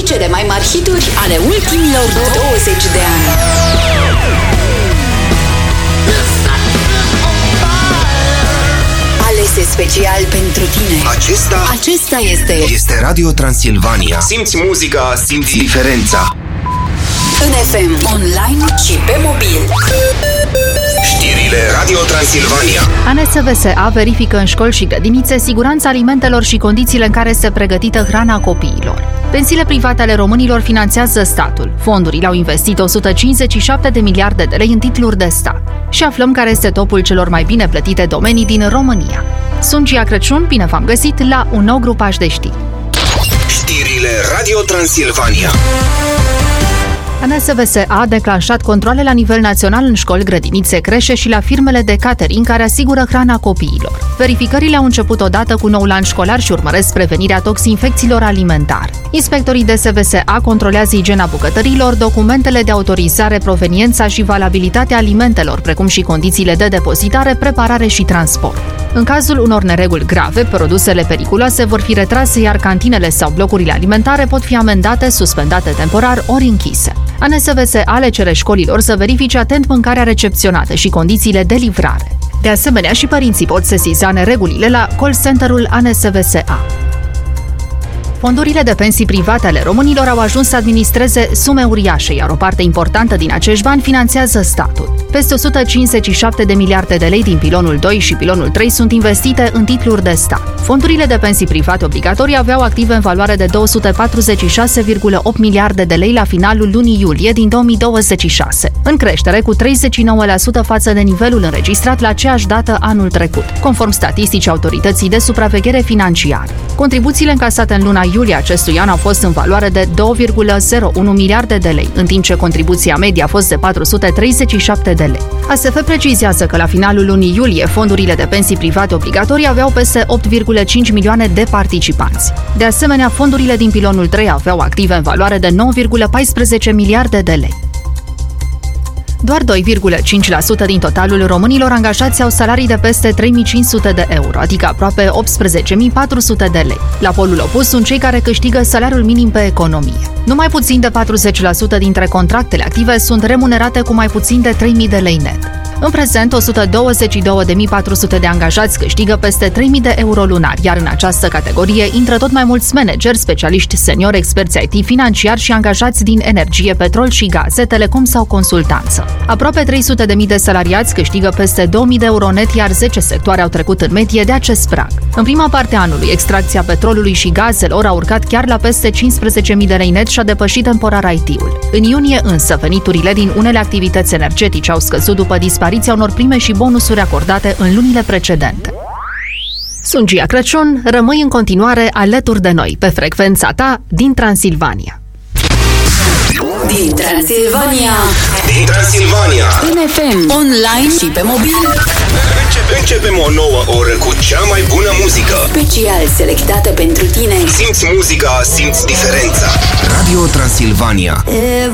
cele mai mari hituri ale ultimilor 20 de ani. Alese special pentru tine. Acesta este Radio Transilvania. Simți muzica, simți diferența. în FM, online și pe mobil. Știrile Radio Transilvania. ANSVSA verifică în școli și grădinițe siguranța alimentelor și condițiile în care este pregătită hrana copiilor. Pensiile private ale românilor finanțează statul. Fondurile au investit 157 de miliarde de lei în titluri de stat. Și aflăm care este topul celor mai bine plătite domenii din România. Sunt Gia Crăciun, bine v-am găsit la un nou grupaj de știri. Știrile Radio Transilvania. ANSVSA a declanșat controale la nivel național în școli, grădinițe, creșe și la firmele de catering care asigură hrana copiilor. Verificările au început odată cu noul an școlar și urmăresc prevenirea toxinfecțiilor alimentare. Inspectorii DSVSA controlează igiena bucătărilor, documentele de autorizare, proveniența și valabilitatea alimentelor, precum și condițiile de depozitare, preparare și transport. În cazul unor nereguli grave, produsele periculoase vor fi retrase, iar cantinele sau blocurile alimentare pot fi amendate, suspendate temporar ori închise. ANSVSA le cere școlilor să verifice atent mâncarea recepționată și condițiile de livrare. De asemenea, și părinții pot sesiza neregulile la call center-ul ANSVSA. Fondurile de pensii private ale românilor au ajuns să administreze sume uriașe, iar o parte importantă din acești bani finanțează statul. Peste 157 de miliarde de lei din pilonul 2 și pilonul 3 sunt investite în titluri de stat. Fondurile de pensii private obligatorii aveau active în valoare de 246,8 miliarde de lei la finalul lunii iulie din 2026, în creștere cu 39% față de nivelul înregistrat la aceeași dată anul trecut, conform statisticii Autorității de Supraveghere Financiară. Contribuțiile încasate în luna iulie acestui an au fost în valoare de 2,01 miliarde de lei, în timp ce contribuția medie a fost de 437 de lei. ASF precizează că la finalul lunii iulie fondurile de pensii private obligatorii aveau peste 8,5 milioane de participanți. De asemenea, fondurile din pilonul 3 aveau active în valoare de 9,14 miliarde de lei. Doar 2,5% din totalul românilor angajați au salarii de peste 3.500 de euro, adică aproape 18.400 de lei. La polul opus sunt cei care câștigă salariul minim pe economie. Numai puțin de 40% dintre contractele active sunt remunerate cu mai puțin de 3.000 de lei net. În prezent, 122.400 de angajați câștigă peste 3.000 de euro lunar, iar în această categorie intră tot mai mulți manageri, specialiști seniori, experți IT, financiari și angajați din energie, petrol și gaze, telecom sau consultanță. Aproape 300.000 de salariați câștigă peste 2.000 de euro net, iar 10 sectoare au trecut în medie de acest prag. În prima parte a anului, extracția petrolului și gazelor a urcat chiar la peste 15.000 de lei net și a depășit temporar IT-ul. În iunie însă, veniturile din unele activități energetice au scăzut după dispariția unor prime și bonusuri acordate în lunile precedente. Sunt Gia Crăciun, rămâi în continuare alături de noi pe frecvența ta din Transilvania. Din Transilvania. În FM, online și pe mobil. Începem o nouă oră cu cea mai bună muzică. Special selectată pentru tine. Simți muzica, simți diferența. Radio Transilvania.